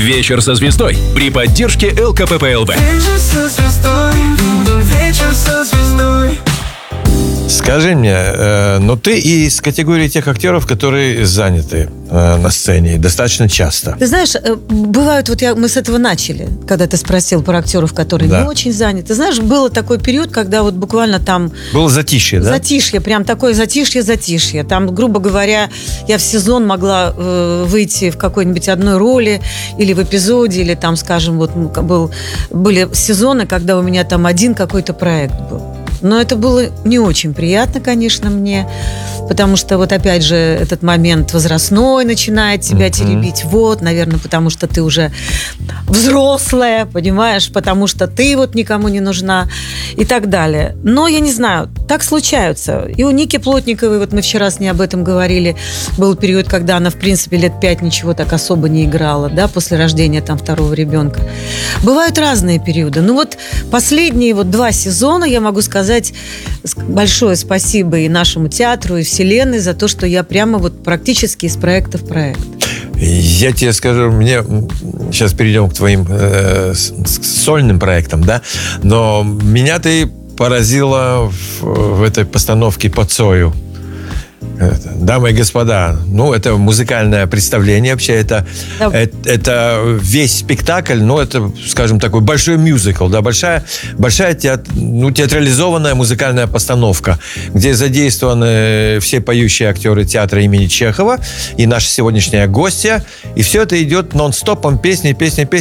Вечер со звездой при поддержке ЛКПП-ЛВ. Вечер со звездой, вечер со звездой. Скажи мне, ну ты из категории тех актеров, которые заняты на сцене достаточно часто. Ты знаешь, бывают, мы с этого начали, когда ты спросил про актеров, которые не очень заняты. Знаешь, был такой период, когда вот буквально там... Было затишье, да? Затишье, прям такое затишье. Там, грубо говоря, я в сезон могла выйти в какой-нибудь одной роли или в эпизоде, или там, скажем, были сезоны, когда у меня там один какой-то проект был. Но это было не очень приятно, конечно, мне, потому что вот опять же этот момент возрастной начинает тебя теребить. Вот, наверное, потому что ты уже взрослая, понимаешь, потому что ты вот никому не нужна и так далее. Но я не знаю, так случаются. И у Ники Плотниковой, вот мы вчера с ней об этом говорили, был период, когда она, в принципе, лет 5 ничего так особо не играла, да, после рождения там второго ребенка. Бывают разные периоды. Ну вот последние 2 сезона, я могу сказать, большое спасибо и нашему театру, и вселенной за то, что я прямо вот практически из проекта в проект. Я тебе скажу, сейчас перейдем к твоим сольным проектам, да, но меня ты поразила в этой постановке по Цою. Дамы и господа, это музыкальное представление вообще, это весь спектакль, это, скажем, такой большой мюзикл, да, большая театрализованная музыкальная постановка, где задействованы все поющие актеры театра имени Чехова и наша сегодняшняя гостья, и все это идет нон-стопом, песни,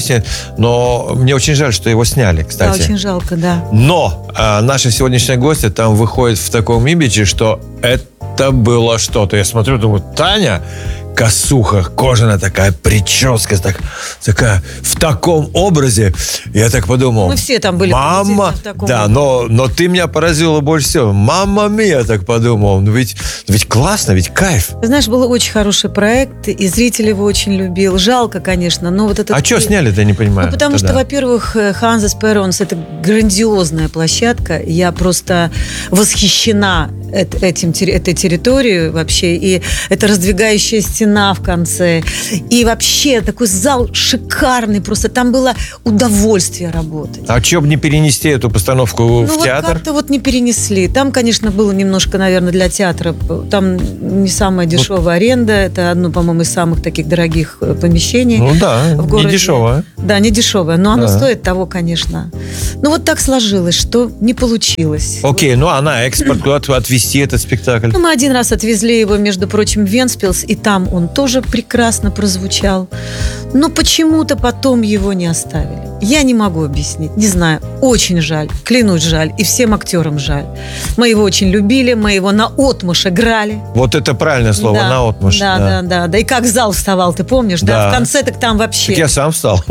но мне очень жаль, что его сняли, кстати. Да, очень жалко, да. Но наша сегодняшняя гостья там выходит в таком имидже, что это было что-то. Я смотрю, думаю, Таня, косуха, кожаная такая, прическа такая, в таком образе. Я так подумал. Мы все там были. Мама, в таком да, но ты меня поразила больше всего. Мамма мия, я так подумал. Ведь классно, ведь кайф. Знаешь, был очень хороший проект, и зритель его очень любил. Жалко, конечно, но вот это... А что сняли-то, я не понимаю. Потому что, во-первых, Hanses Perons — это грандиозная площадка. Я просто восхищена этой территорией вообще. И это раздвигающая стена в конце. И вообще такой зал шикарный. Просто там было удовольствие работать. А что бы не перенести эту постановку в театр? Как-то не перенесли. Там, конечно, было немножко, наверное, для театра. Там не самая дешевая аренда. Это одно, по-моему, из самых таких дорогих помещений в городе. Не дешевое. Да, не дешевое. Но оно стоит того, конечно. Вот так сложилось, что не получилось. Окей, на экспорт куда-то отвезти этот спектакль. Мы один раз отвезли его, между прочим, в Вентспилс, и там он тоже прекрасно прозвучал. Но почему-то потом его не оставили. Я не могу объяснить, не знаю. Очень жаль, клянусь, жаль. И всем актерам жаль. Мы его очень любили, мы его наотмашь играли. Вот это правильное слово, наотмашь. Да. И как зал вставал, ты помнишь? Да. В конце так там вообще. Так я сам встал.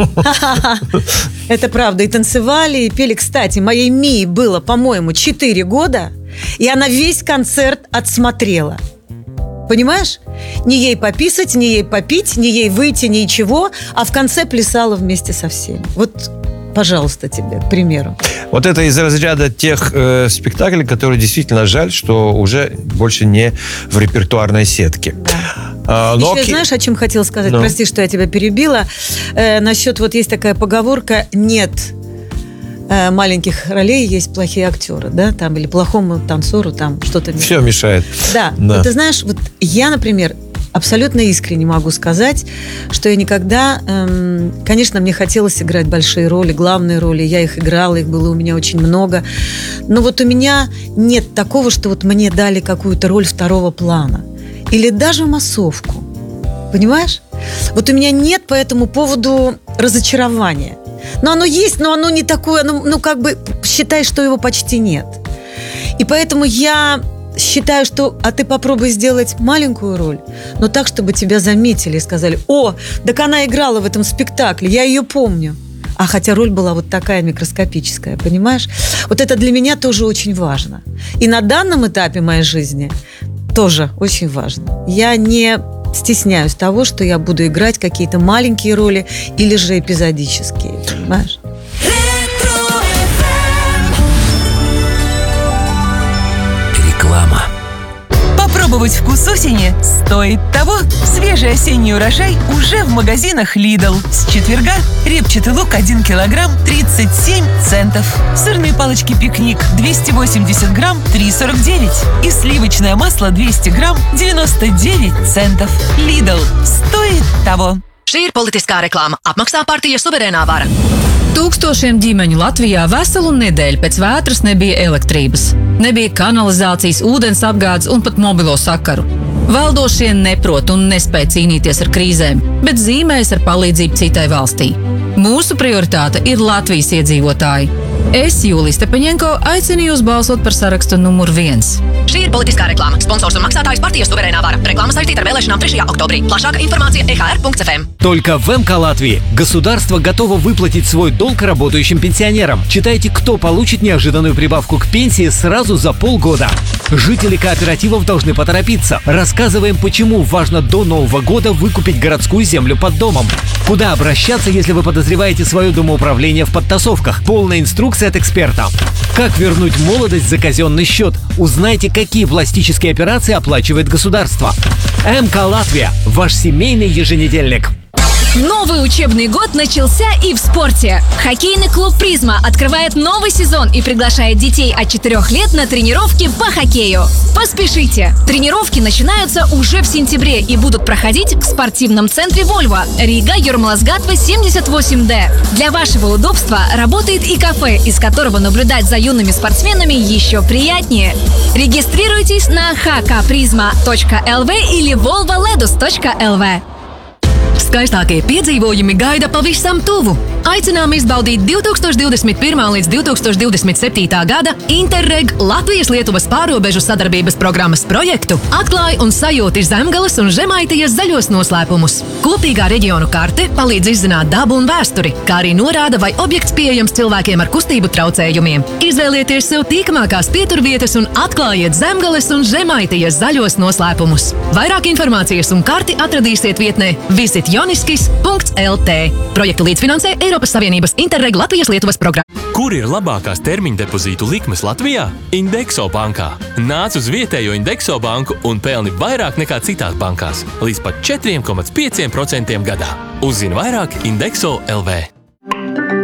Это правда. И танцевали, и пели. Кстати, моей Мии было, по-моему, 4 года, и она весь концерт отсмотрела. Понимаешь? Не ей пописать, не ей попить, не ей выйти, ничего, а в конце плясала вместе со всеми. Вот, пожалуйста, тебе, к примеру. Вот это из разряда тех спектаклей, которые действительно жаль, что уже больше не в репертуарной сетке. Да. Еще знаешь, о чем хотела сказать? Прости, что я тебя перебила. Насчет, есть такая поговорка: нет маленьких ролей, есть плохие актеры, да, там, или плохому танцору, там, что-то мешает. Все мешает. Да. Ты знаешь, я, например, абсолютно искренне могу сказать, что я никогда... конечно, мне хотелось играть большие роли, главные роли. Я их играла, их было у меня очень много. Но у меня нет такого, что мне дали какую-то роль второго плана. Или даже массовку. Понимаешь? У меня нет по этому поводу разочарования. Но оно есть, но оно не такое, считай, что его почти нет. И поэтому я считаю, что ты попробуй сделать маленькую роль, но так, чтобы тебя заметили и сказали: о, так она играла в этом спектакле, я ее помню. А хотя роль была такая микроскопическая, понимаешь? Это для меня тоже очень важно. И на данном этапе моей жизни тоже очень важно. Я не стесняюсь того, что я буду играть какие-то маленькие роли или же эпизодические, понимаешь? Реклама. Попробуй Попробовать вкус осени стоит того. Свежий осенний урожай уже в магазинах Lidl. С четверга репчатый лук 1 килограмм 37 центов. Сырные палочки «Пикник» 280 грамм 3,49. И сливочное масло 200 грамм 99 центов. Lidl. Стоит того. Šī ir politiskā reklāma. Apmaksā partija Suverēnā vara. Tūkstošiem ģimeņu Latvijā veselu nedēļu pēc vētras nebija elektrības. Nebija kanalizācijas, ūdens apgādes un pat mobilo sakaru. Valdošie neprot un nespēj cīnīties ar krīzēm, bet zīmējas ar palīdzību citai valstī. Mūsu prioritāte ir Latvijas iedzīvotāji. Es, Jūlija Stepaņenko, aicinu jūs balsot par sarakstu numur 1. Šī ir politiskā reklāma. Sponsors un maksātājs partija Suverēnā vara. Reklāma saistīta ar vēlēšanām 3. oktobrī. Plašāka информация ehr.fm. Только в МК Латвии государство готово выплатить свой долг работающим пенсионерам. Читайте, кто получит неожиданную прибавку к пенсии сразу за полгода. Жители кооперативов должны поторопиться. Рассказываем, почему важно до Нового года выкупить городскую землю под домом. Куда обращаться, если вы подозреваете свое домоуправление в подтасовках? Полная инструкция от эксперта. Как вернуть молодость за казенный счет? Узнайте, какие пластические операции оплачивает государство. МК Латвия. Ваш семейный еженедельник. Новый учебный год начался и в спорте. Хоккейный клуб «Призма» открывает новый сезон и приглашает детей от 4 лет на тренировки по хоккею. Поспешите! Тренировки начинаются уже в сентябре и будут проходить в спортивном центре «Вольво», Рига, Юрмалас-Гатва, 78D. Для вашего удобства работает и кафе, из которого наблюдать за юными спортсменами еще приятнее. Регистрируйтесь на hkprisma.lv или volvoledus.lv. Skaistākie piedzīvojumi gaida pavisam tuvu. Aicinām izbaudīt 2021. līdz 2027. gada Interreg Latvijas-Lietuvas pārobežu sadarbības programmas projektu Atklāj un sajūti Zemgales un Žemaitijas zaļos noslēpumus. Kopīgā reģionu karte palīdz izzināt dabu un vēsturi, kā arī norāda, vai objekts pieejams cilvēkiem ar kustību traucējumiem. Izvēlieties sev tīkamākās pieturvietas un atklājiet Zemgales un Žemaitijas zaļos noslēpumus. Vairāk informācijas un karti atradīsiet vietnē visitjoniskis.lt. Projektu līdzfinansē Eiropas Savienības Interreg Latvijas-Lietuvas programma. Kur ir labākās termiņdepozītu likmes Latvijā? Indekso bankā. Nāc uz vietējo Indekso banku un pelni vairāk nekā citās bankās. Līdz pat 4,5% gadā. Uzzini vairāk Indekso LV.